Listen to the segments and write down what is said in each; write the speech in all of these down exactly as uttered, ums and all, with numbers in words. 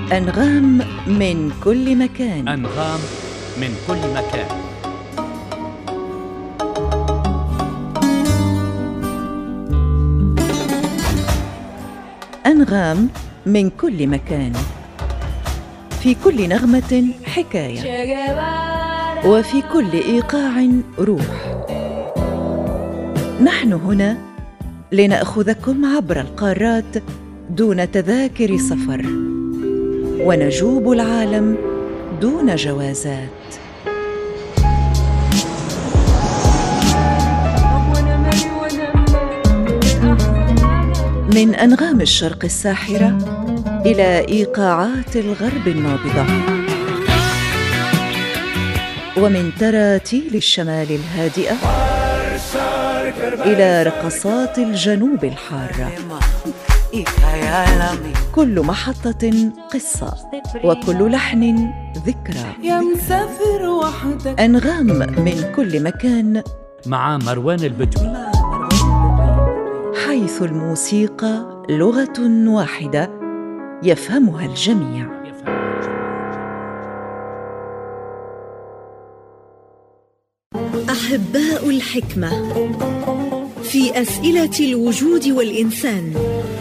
أنغام من كل مكان. أنغام من كل مكان. أنغام من كل مكان، في كل نغمة حكاية، وفي كل إيقاع روح. نحن هنا لنأخذكم عبر القارات دون تذاكر سفر، ونجوب العالم دون جوازات. من أنغام الشرق الساحرة إلى إيقاعات الغرب النابضة، ومن تراتيل الشمال الهادئة إلى رقصات الجنوب الحارة. كل محطة قصة، وكل لحن ذكرى. أنغام من كل مكان مع مروان البدوي، حيث الموسيقى لغة واحدة يفهمها الجميع. أحباء الحكمة في أسئلة الوجود والإنسان.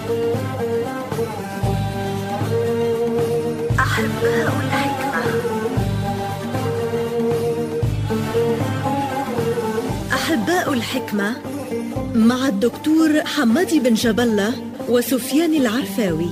أحباء الحكمة. أحباء الحكمة مع الدكتور حمادي بن جبلة وسفيان العرفاوي.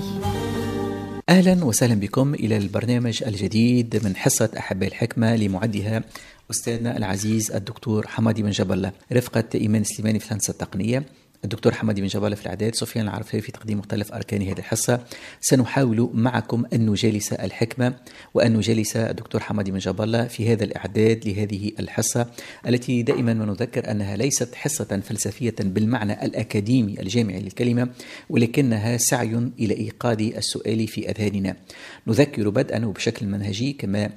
أهلا وسهلا بكم إلى البرنامج الجديد من حصة أحباء الحكمة، لمعدها أستاذنا العزيز الدكتور حمادي بن جبلة، رفقة إيمان سليماني في الهندسة التقنية، الدكتور حمادي بن جبلة في الإعداد، سفيان العرفاوي في تقديم مختلف أركان هذه الحصة. سنحاول معكم أن نجالس الحكمة وأن نجالس الدكتور حمادي بن جبلة في هذا الإعداد لهذه الحصة، التي دائما ما نذكر أنها ليست حصة فلسفية بالمعنى الأكاديمي الجامعي للكلمة، ولكنها سعي إلى إيقاظ السؤال في أذهاننا. نذكر بدءا وبشكل منهجي كما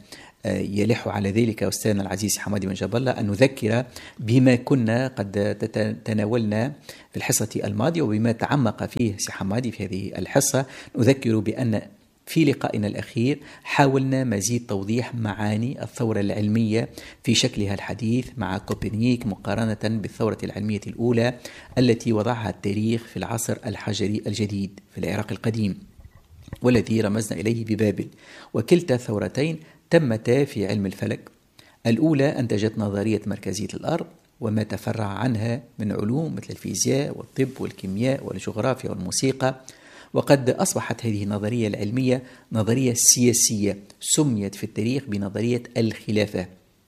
يلح على ذلك أستاذنا العزيز حمادي بن جبلة أن نذكر بما كنا قد تناولنا في الحصة الماضية وبما تعمق فيه سي حمادي في هذه الحصة. نذكر بأن في لقائنا الأخير حاولنا مزيد توضيح معاني الثورة العلمية في شكلها الحديث مع كوبرنيك مقارنة بالثورة العلمية الأولى التي وضعها التاريخ في العصر الحجري الجديد في العراق القديم، والذي رمزنا إليه ببابل. وكلتا الثورتين تمتا في علم الفلك. الأولى أنتجت نظرية مركزية الأرض وما تفرع عنها من علوم مثل الفيزياء والطب والكيمياء والجغرافيا والموسيقى، وقد أصبحت هذه النظرية العلمية نظرية سياسية سميت في التاريخ بنظرية الخلافة،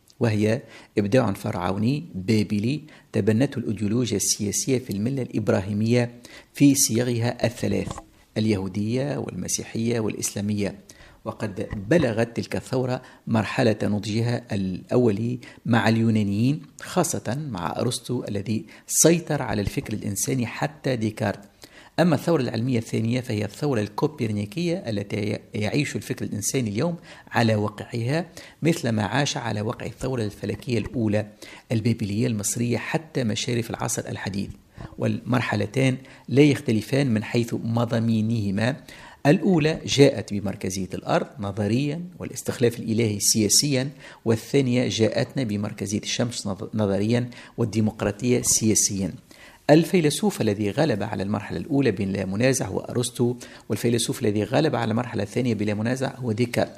وهي إبداع فرعوني بابلي تبنته الأيديولوجيا السياسية في الملة الإبراهيمية في صيغها الثلاث: اليهودية والمسيحية والإسلامية. وقد بلغت تلك الثورة مرحلة نضجها الأولي مع اليونانيين، خاصة مع أرسطو الذي سيطر على الفكر الإنساني حتى ديكارت. أما الثورة العلمية الثانية فهي الثورة الكوبرنيكية التي يعيش الفكر الإنساني اليوم على وقعها مثل ما عاش على وقع الثورة الفلكية الأولى البابلية المصرية حتى مشارف العصر الحديث. والمرحلتان لا يختلفان من حيث مضامينهما. الأولى جاءت بمركزية الأرض نظريا والاستخلاف الإلهي سياسيا، والثانية جاءتنا بمركزية الشمس نظريا والديمقراطية سياسيا. الفيلسوف الذي غلب على المرحلة الأولى بلا منازع هو أرسطو، والفيلسوف الذي غلب على المرحلة الثانية بلا منازع هو ديكارت.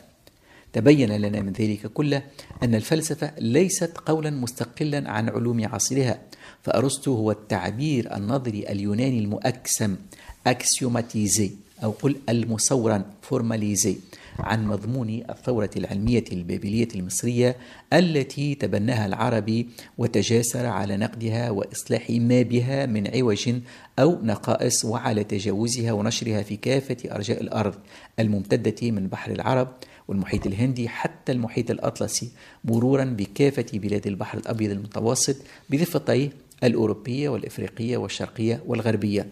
تبين لنا من ذلك كله أن الفلسفة ليست قولا مستقلا عن علوم عصرها، فأرسطو هو التعبير النظري اليوناني المؤكسم أكسيوماتيزي أو قل المصورا فورماليزي عن مضمون الثورة العلمية البابلية المصرية التي تبناها العربي وتجاسر على نقدها وإصلاح ما بها من عوج أو نقائص، وعلى تجاوزها ونشرها في كافة أرجاء الأرض الممتدة من بحر العرب والمحيط الهندي حتى المحيط الأطلسي، مرورا بكافة بلاد البحر الأبيض المتوسط بضفتيه الأوروبية والإفريقية والشرقية والغربية.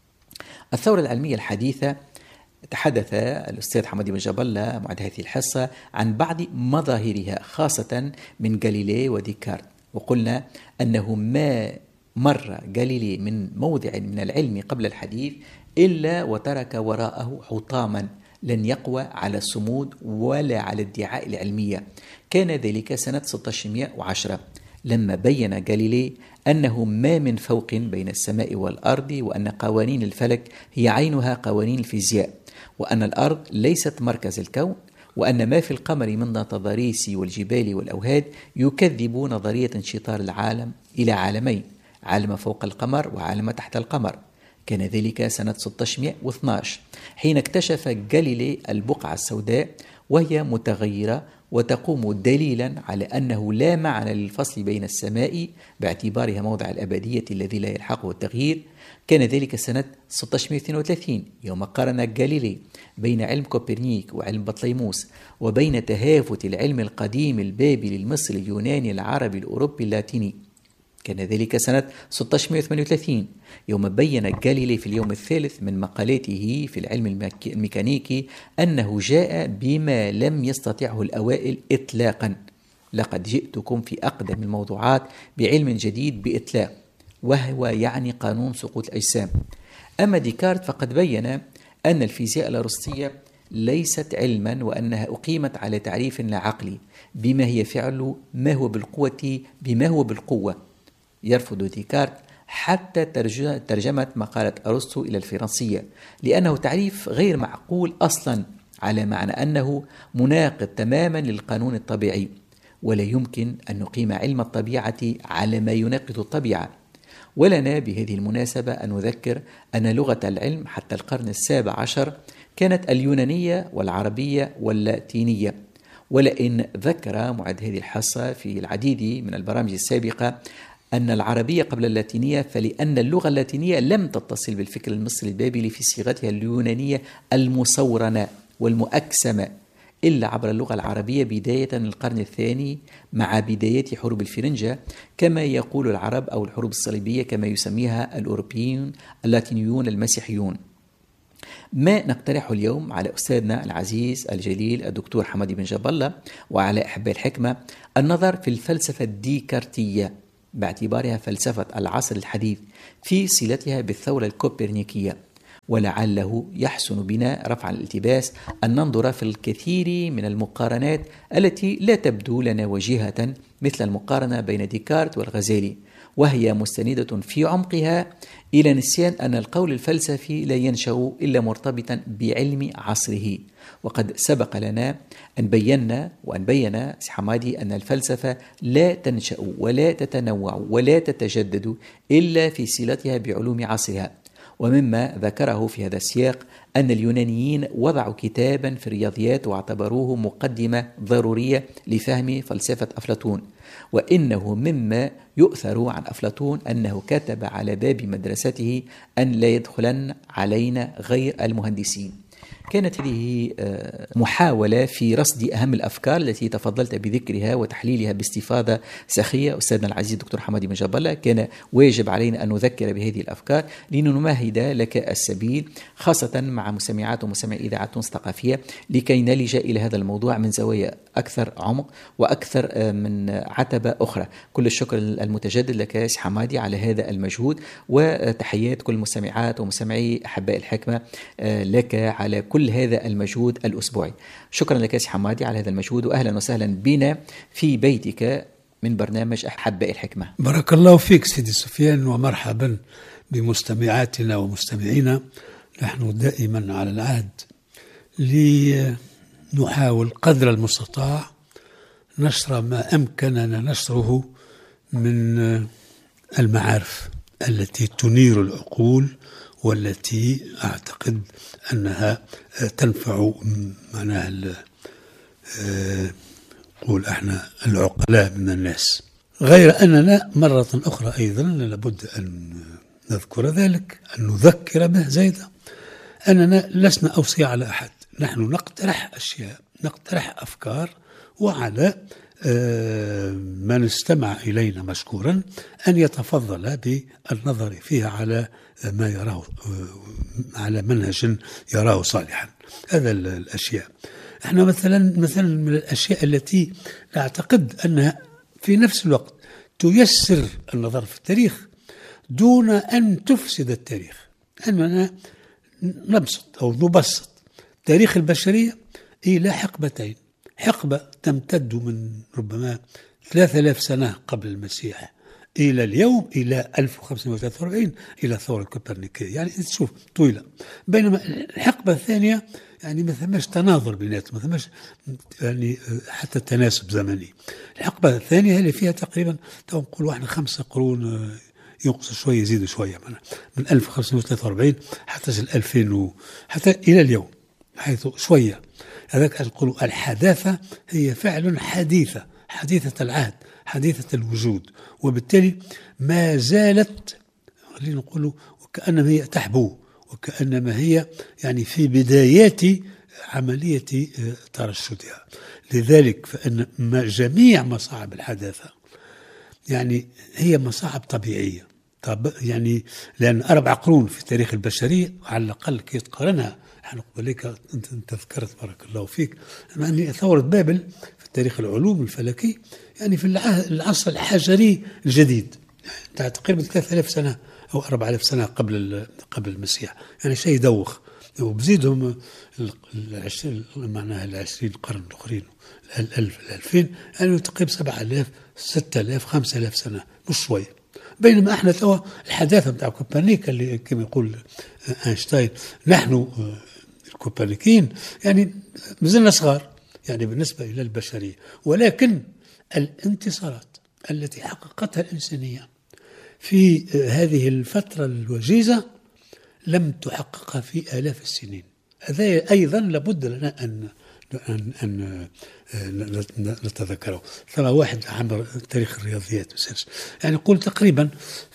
الثورة العلمية الحديثة تحدث الأستاذ حمادي بن جبلة معد هذه الحصة عن بعض مظاهرها خاصة من غاليلي وديكارت، وقلنا أنه ما مر غاليلي من موضع من العلم قبل الحديث إلا وترك وراءه حطاما لن يقوى على الصمود ولا على ادعاء العلمية. كان ذلك سنة ستة عشر مئة وعشرة لما بين غاليلي أنه ما من فوق بين السماء والأرض، وأن قوانين الفلك هي عينها قوانين الفيزياء، وأن الأرض ليست مركز الكون، وأن ما في القمر من تضاريس والجبال والأوهاد يكذب نظرية انشطار العالم إلى عالمين، عالم فوق القمر وعالم تحت القمر. كان ذلك سنة ستة عشر مئة واثني عشر حين اكتشف غاليلي البقعة السوداء وهي متغيرة وتقوم دليلا على أنه لا معنى للفصل بين السماء باعتبارها موضع الأبدية الذي لا يلحقه التغيير. كان ذلك سنة ستة عشر مئة واثنين وثلاثين يوم قارن غاليلي بين علم كوبرنيك وعلم بطليموس، وبين تهافت العلم القديم البابلي المصري اليوناني العربي الأوروبي اللاتيني. كان ذلك سنة ستة عشر مئة وثمانية وثلاثين يوم بين غاليلي في اليوم الثالث من مقالاته في العلم الميكانيكي أنه جاء بما لم يستطعه الأوائل إطلاقا. لقد جئتكم في أقدم الموضوعات بعلم جديد بإطلاق، وهو يعني قانون سقوط الأجسام. أما ديكارت فقد بين أن الفيزياء الأرسطية ليست علما، وأنها أقيمت على تعريف لا عقلي بما هي فعل ما هو بالقوة بما هو بالقوة. يرفض ديكارت حتى ترجمة مقالة أرسطو إلى الفرنسية، لأنه تعريف غير معقول أصلا، على معنى أنه مناقض تماما للقانون الطبيعي، ولا يمكن أن نقيم علم الطبيعة على ما يناقض الطبيعة. ولنا بهذه المناسبة أن نذكر أن لغة العلم حتى القرن السابع عشر كانت اليونانية والعربية واللاتينية. ولئن ذكر معد هذه الحصة في العديد من البرامج السابقة أن العربية قبل اللاتينية، فلأن اللغة اللاتينية لم تتصل بالفكر المصري البابلي في صيغتها اليونانية المصورنة والمؤكسمة إلا عبر اللغة العربية بداية من القرن الثاني مع بدايات حروب الفرنجة كما يقول العرب، أو الحروب الصليبية كما يسميها الأوروبيون اللاتينيون المسيحيون. ما نقترحه اليوم على أستاذنا العزيز الجليل الدكتور حمادي بن جاب الله وعلى أحباء الحكمة النظر في الفلسفة الديكارتية باعتبارها فلسفة العصر الحديث في صلتها بالثورة الكوبرنيكية. ولعله يحسن بنا رفع الالتباس أن ننظر في الكثير من المقارنات التي لا تبدو لنا وجيهة، مثل المقارنة بين ديكارت والغزالي، وهي مستندة في عمقها إلى نسيان أن القول الفلسفي لا ينشأ إلا مرتبطا بعلم عصره. وقد سبق لنا أن بينا وأن بينا حمادي أن الفلسفة لا تنشأ ولا تتنوع ولا تتجدد إلا في صلتها بعلوم عصرها. ومما ذكره في هذا السياق أن اليونانيين وضعوا كتابا في الرياضيات واعتبروه مقدمة ضرورية لفهم فلسفة أفلاطون، وإنه مما يؤثر عن أفلاطون أنه كتب على باب مدرسته أن لا يدخلن علينا غير المهندسين. كانت هذه محاولة في رصد أهم الأفكار التي تفضلت بذكرها وتحليلها باستفاضة سخية أستاذنا العزيز دكتور حمادي بن جاب الله. كان واجب علينا أن نذكر بهذه الأفكار لنمهد لك السبيل، خاصة مع مستمعات ومستمعي إذاعة تونس الثقافية، لكي نلج إلى هذا الموضوع من زوايا أكثر عمق وأكثر من عتبة أخرى. كل الشكر المتجدد لك سي حمادي على هذا المجهود، وتحيات كل مستمعات ومستمعي أحباء الحكمة لك على كل هذا المجهود الأسبوعي. شكرا لك سي حمادي على هذا المجهود، وأهلا وسهلا بنا في بيتك من برنامج أحباء الحكمة. بارك الله فيك سيدي سفيان، ومرحبا بمستمعاتنا ومستمعينا. نحن دائما على العهد لنحاول قدر المستطاع نشر ما أمكننا نشره من المعارف التي تنير العقول، والتي أعتقد أنها تنفع معناها نقول احنا العقلاء من الناس. غير أننا مرة أخرى أيضا لابد أن نذكر ذلك، أن نذكر به زيدا أننا لسنا أوصياء على أحد. نحن نقترح أشياء، نقترح أفكار، وعلى من استمع إلينا مشكورا أن يتفضل بالنظر فيها على ما يراه، على منهج يراه صالحا. هذا الأشياء. احنا مثلا مثلا من الأشياء التي نعتقد أنها في نفس الوقت تيسر النظر في التاريخ دون أن تفسد التاريخ، أننا نبسط أو نبسط تاريخ البشرية إلى حقبتين، حقبة تمتد من ربما ثلاثة آلاف سنة قبل المسيح إلى اليوم، إلى ألف وخمسمائة وثلاثة وأربعين، إلى الثورة الكوبرنيكية، يعني تشوف طويلة. بينما الحقبة الثانية يعني ما ثماش تناظر بيناتهم، ما ثماش يعني حتى تناسب زمني. الحقبة الثانية اللي فيها تقريبا تو نقولوا احنا خمسة قرون، ينقص شوية يزيد شوية، من ألف وخمسمائة وثلاثة وأربعين حتى ألفين و... حتى إلى اليوم، حيث شوية هذاك نقولوا الحداثة هي فعل حديثة، حديثة العهد، حديثة الوجود، وبالتالي ما زالت خلينا نقولوا وكأنما هي تحبو، وكأنما هي يعني في بدايات عملية ترشدها. لذلك فإن ما جميع مصاعب الحداثة يعني هي مصاعب طبيعية، طب يعني لأن أربع قرون في تاريخ البشرية على الأقل كي تقارنها، احنا قبلك أنت ذكرت بارك الله فيك يعني ثورة بابل في تاريخ العلوم الفلكي، يعني في العصر الحجري الجديد، يعني تقريبا ثلاثة آلاف سنة أو أربعة آلاف سنة قبل قبل المسيح، يعني شيء دوخ. وبزيدهم العشرين معناها العشرين قرن الآخرين، الألف الألفين، يعني تقريبا سبعة آلاف ستة آلاف خمسة آلاف سنة، مش شوية. بينما احنا توا الحداثة بتاع كوبرنيك اللي كما يقول أينشتاين نحن الكوبرنيكيين يعني مازلنا صغار يعني بالنسبة إلى البشرية، ولكن الانتصارات التي حققتها الإنسانية في هذه الفترة الوجيزة لم تحققها في آلاف السنين. هذا أيضا لابد لنا أن أن أن نتذكره. ثم واحد عمر تاريخ الرياضيات يعني يقول تقريبا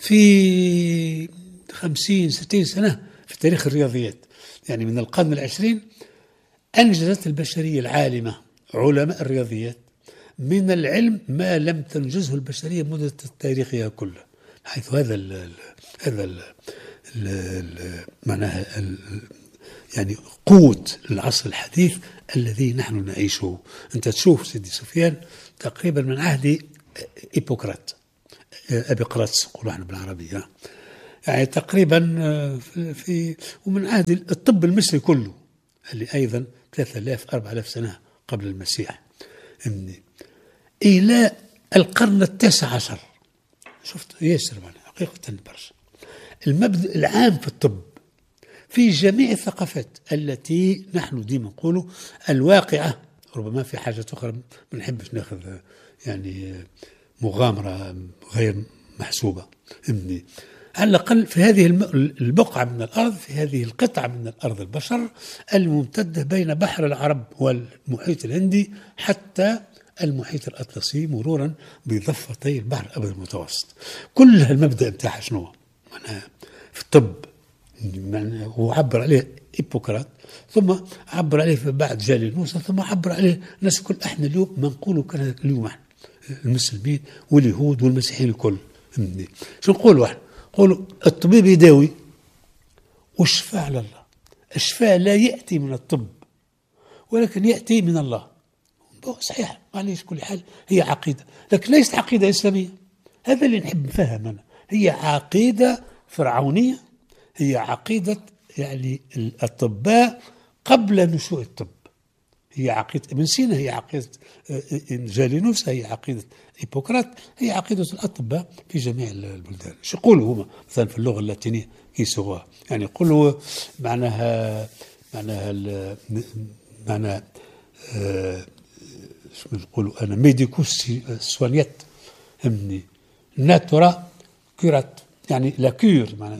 في خمسين ستين سنة في تاريخ الرياضيات، يعني من القرن العشرين أنجزت البشرية العالمة علماء الرياضيات من العلم ما لم تنجزه البشرية مدة تاريخها كله، حيث هذا ال هذا ال معناها يعني قوة العصر الحديث الذي نحن نعيشه. أنت تشوف سيدي سفيان تقريبا من عهد إيبوقراط، أبيقراطس نقولوا احنا بالعربية، يعني تقريبا في, في ومن عهد الطب المصري كله اللي أيضا ثلاثة آلاف أربعة آلاف سنة قبل المسيح إلى القرن التاسع عشر. شفت ياسر معناها حقيقة برشا. المبدأ العام في الطب في جميع الثقافات التي نحن ديما نقولوا الواقعة، ربما في حاجة أخرى ما نحبش ناخذ يعني مغامرة غير محسوبة، على الأقل في هذه البقعة من الأرض، في هذه القطعة من الأرض البشر الممتدة بين بحر العرب والمحيط الهندي حتى المحيط الأطلسي مرورا بضفتي البحر الأبيض المتوسط. كل المبدأ بتاعها شنو في الطب هو عبر عليه إيبوقراط، ثم عبر عليه بعد جالينوس، ثم عبر عليه الناس الكل. احنا اليوم ما نقولوا كان اليوم احنا المسلمين واليهود والمسيحيين الكل شو نقولوا احنا؟ نقولوا الطبيب يداوي والشفاء على الله. الشفاء لا يأتي من الطب ولكن يأتي من الله. صحيح معليش كل حال هي عقيدة، لكن ليست عقيدة إسلامية. هذا اللي نحب نفهم أنا، هي عقيدة فرعونية، هي عقيدة يعني الأطباء قبل نشوء الطب. هي عقيدة ابن سينا، هي عقيدة جالينوس، هي عقيدة إيبوقراط، هي عقيدة الأطباء في جميع البلدان. شو يقولوا هما مثلا في اللغة اللاتينية كيسوها، يعني يقولوا معناها معناها معناها آه شو نقولوا أنا ميديكوس سوانيت همني ناتورا كيرات، يعني لا كير معناها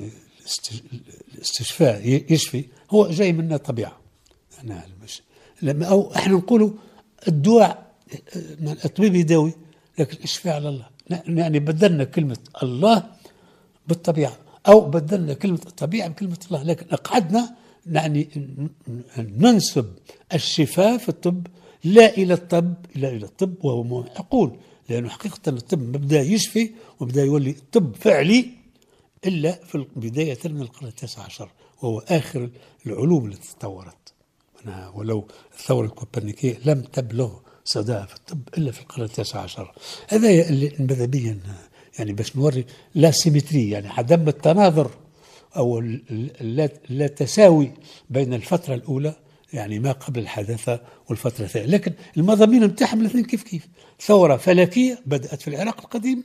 الاستشفاء يشفي هو جاي من الطبيعة. أنا لما أو إحنا نقولوا الدواء الطبيب يداوي لكن الشفاء على الله، يعني بدلنا كلمة الله بالطبيعة أو بدلنا كلمة الطبيعة بكلمة الله، لكن أقعدنا يعني ننسب الشفاء في الطب لا إلى الطب إلا إلى الطب، وهو معقول لأنه حقيقة الطب مبدأ يشفي وبدأ يولي طب فعلي إلا في بداية من القرن التاسع عشر، وهو آخر العلوم التي تطورت. ولو الثورة الكوبرنيكية لم تبلغ صداها في الطب إلا في القرن التاسع عشر. هذا اللي مذهبيا يعني باش نوري لا سيمتري، يعني عدم التناظر أو لا تساوي بين الفترة الأولى يعني ما قبل الحداثة والفترة الثانية، لكن المضامين نتاعهم الاثنين كيف كيف. ثورة فلكية بدأت في العراق القديم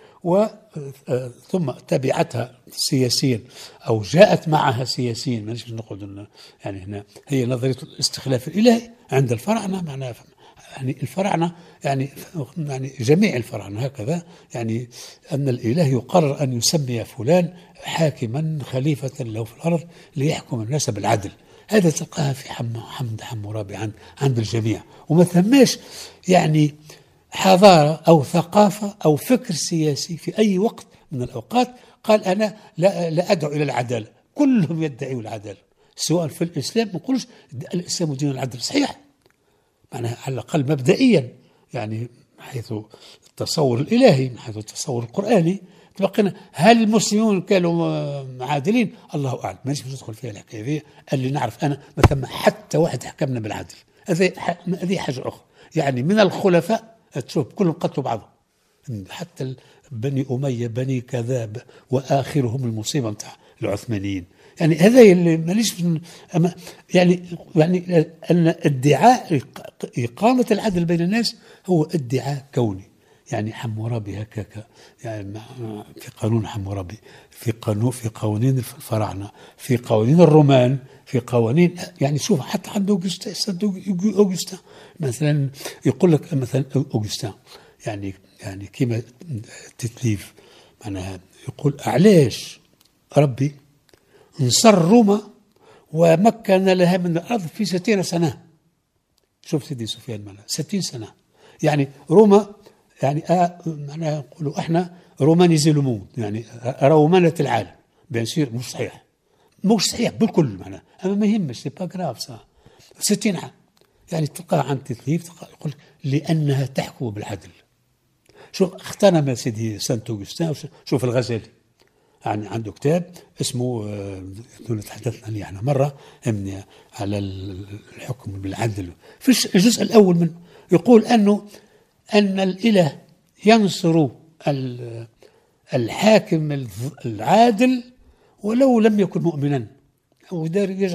وثم تبعتها سياسيا أو جاءت معها سياسيا، ما نجمش نقول يعني هنا هي نظرية الاستخلاف الإلهي عند الفراعنة. معناها يعني الفراعنة يعني يعني جميع الفراعنة هكذا، يعني أن الإله يقرر أن يسمي فلان حاكما خليفة له في الأرض ليحكم الناس بالعدل. هذا تلقاها في حمد حمورابي عند عند الجميع، وما ثماش يعني حضارة أو ثقافة أو فكر سياسي في أي وقت من الأوقات قال أنا لا, لا أدعو إلى العدالة. كلهم يدعوا العدالة، سواء في الإسلام ما نقولش الإسلام دين العدل، صحيح معناها على الأقل مبدئيا، يعني من حيث التصور الإلهي من حيث التصور القرآني تبقينا. هل المسلمون كانوا عادلين؟ الله أعلم، ما نجمش ندخل فيها الحكاية ذي. اللي نعرف أنا ما ثم حتى واحد حكمنا بالعدل، هذه حاجة أخرى. يعني من الخلفاء تشوف كلهم قتلوا بعضهم، حتى بني أمية بني كذاب وآخرهم المصيبة نتاع العثمانيين. يعني هذا اللي ماليش يعني يعني أن ادعاء إقامة العدل بين الناس هو ادعاء كوني. يعني حمورابي هكاك، يعني في قانون حمورابي، في قانون في قوانين الفراعنة، في قوانين الرومان، في قوانين يعني شوف حتى عند أوغستا أوغستا مثلا يقول لك مثلا أوغستا يعني يعني كما تتليف معناها يقول علاش ربي نصر روما ومكن لها من الأرض في ستين سنة. شوف سيدي سفيان معناها ستين سنة، يعني روما يعني آه معناها نقولوا احنا رومانيزي لوموند، يعني رومانة العالم. بيان سير مش صحيح، مش صحيح بالكل معناها، اما ما يهمش، سي با غراف سا. ستين عام يعني تلقى عن تثليف يقول لانها تحكم بالعدل. شوف اغتنم سيدي سانت اوغسطين، شوف الغزالي يعني عنده كتاب اسمه آه تحدثنا عليه احنا مره على الحكم بالعدل. في الجزء الاول منه يقول انه أن الإله ينصر الحاكم العادل ولو لم يكن مؤمنا، أو